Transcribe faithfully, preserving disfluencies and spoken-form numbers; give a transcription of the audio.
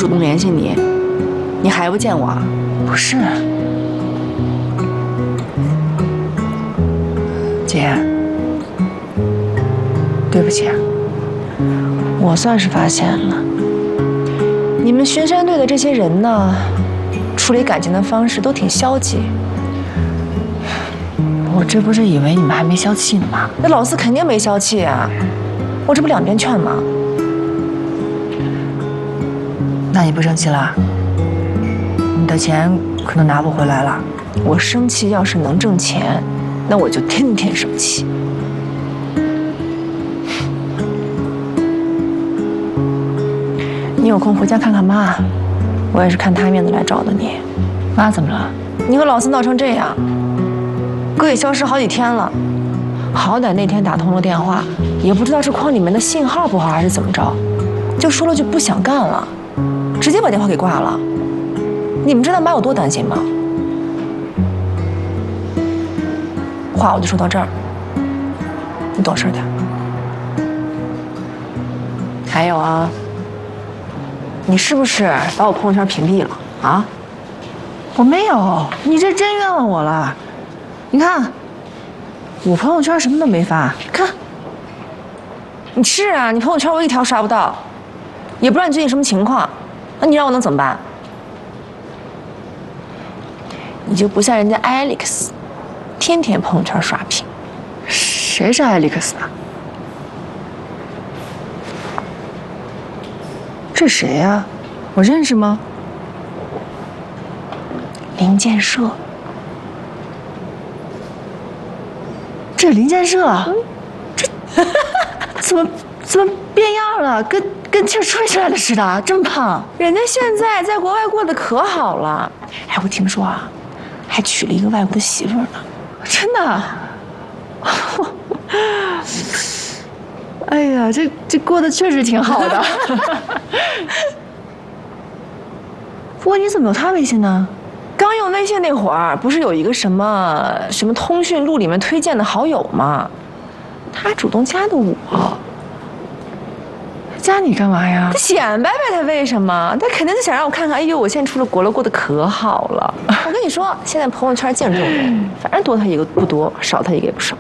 动联系你，你还不见我啊？ 不是，姐，对不起，我算是发现了，你们巡山队的这些人呢，处理感情的方式都挺消极。我这不是以为你们还没消气呢吗？那老四肯定没消气啊，我这不两边劝吗？那你不生气了？你的钱可能拿不回来了。我生气要是能挣钱，那我就天天生气。你有空回家看看妈，我也是看她面子来找的你。妈怎么了？你和老四闹成这样，哥也消失好几天了，好歹那天打通了电话，也不知道是矿里面的信号不好还是怎么着，就说了句不想干了，直接把电话给挂了。你们知道妈有多担心吗？话我就说到这儿，你懂事点。还有啊，你是不是把我朋友圈屏蔽了啊？我没有，你这真冤枉我了。你看，我朋友圈什么都没发，看。你是啊，你朋友圈我一条刷不到，也不知道你最近什么情况，那你让我能怎么办？你就不像人家 Alex， 天天朋友圈刷屏。谁是 Alex 啊？这谁呀？我认识吗？林建设。这是林建设，嗯、这怎么怎么变样了？跟跟气儿吹出来的似的，这么胖。人家现在在国外过得可好了。哎，我听说啊，还娶了一个外国的媳妇儿呢。真的？哎呀，这这过得确实挺好的。不过你怎么有他微信呢？刚用微信那会儿，不是有一个什么什么通讯录里面推荐的好友吗？他主动加的我。加你干嘛呀？他显摆摆，他为什么？他肯定是想让我看看，哎呦，我现在出了国了，过得可好了。我跟你说，现在朋友圈见这种人，反正多他一个不多，少他一个也不少。